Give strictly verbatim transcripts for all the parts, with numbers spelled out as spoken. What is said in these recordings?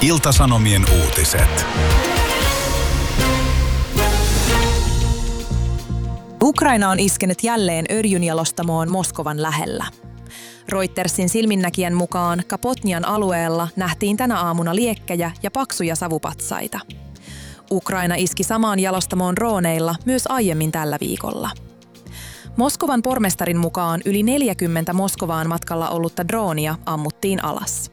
Ilta-Sanomien uutiset. Ukraina on iskenyt jälleen öljynjalostamoon Moskovan lähellä. Reutersin silminnäkijän mukaan Kapotnian alueella nähtiin tänä aamuna liekkejä ja paksuja savupatsaita. Ukraina iski samaan jalostamoon drooneilla myös aiemmin tällä viikolla. Moskovan pormestarin mukaan yli neljäkymmentä Moskovaan matkalla ollutta droonia ammuttiin alas.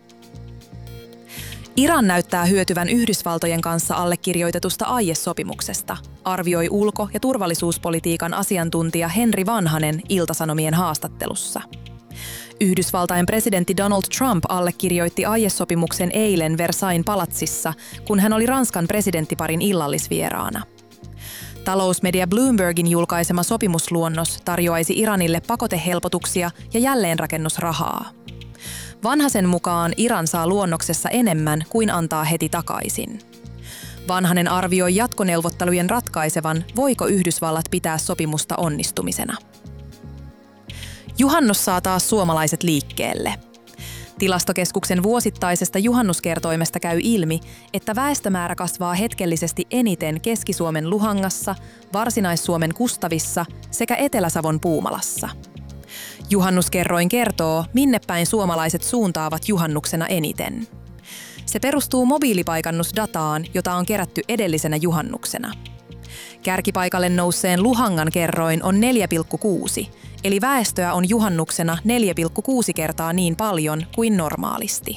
Iran näyttää hyötyvän Yhdysvaltojen kanssa allekirjoitetusta aiesopimuksesta, arvioi ulko- ja turvallisuuspolitiikan asiantuntija Henry Vanhanen Ilta-Sanomien haastattelussa. Yhdysvaltain presidentti Donald Trump allekirjoitti aiesopimuksen eilen Versailles palatsissa, kun hän oli Ranskan presidenttiparin illallisvieraana. Talousmedia Bloombergin julkaisema sopimusluonnos tarjoaisi Iranille pakotehelpotuksia ja jälleenrakennusrahaa. Vanhasen mukaan Iran saa luonnoksessa enemmän kuin antaa heti takaisin. Vanhanen arvioi jatkoneuvottelujen ratkaisevan, voiko Yhdysvallat pitää sopimusta onnistumisena. Juhannus saa taas suomalaiset liikkeelle. Tilastokeskuksen vuosittaisesta juhannuskertoimesta käy ilmi, että väestömäärä kasvaa hetkellisesti eniten Keski-Suomen Luhangassa, Varsinais-Suomen Kustavissa sekä Etelä-Savon Puumalassa. Juhannuskerroin kertoo, minne päin suomalaiset suuntaavat juhannuksena eniten. Se perustuu mobiilipaikannusdataan, jota on kerätty edellisenä juhannuksena. Kärkipaikalle nousseen Luhangan kerroin on neljä pilkku kuusi, eli väestöä on juhannuksena neljä pilkku kuusi kertaa niin paljon kuin normaalisti.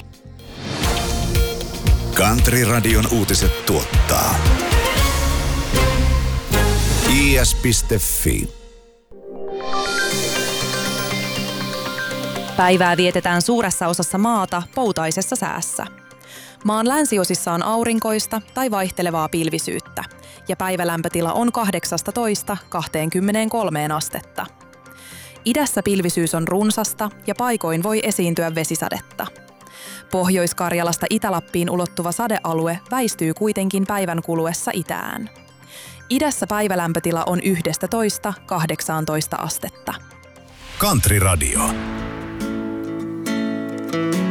Country-radion uutiset tuottaa i s piste f i. Päivää vietetään suuressa osassa maata poutaisessa säässä. Maan länsiosissa on aurinkoista tai vaihtelevaa pilvisyyttä, ja päivälämpötila on kahdeksastatoista kaksikymmentäkolme astetta. Idässä pilvisyys on runsasta ja paikoin voi esiintyä vesisadetta. Pohjois-Karjalasta Itä-Lappiin ulottuva sadealue väistyy kuitenkin päivän kuluessa itään. Idässä päivälämpötila on yksitoista kahdeksantoista astetta. Country Radio.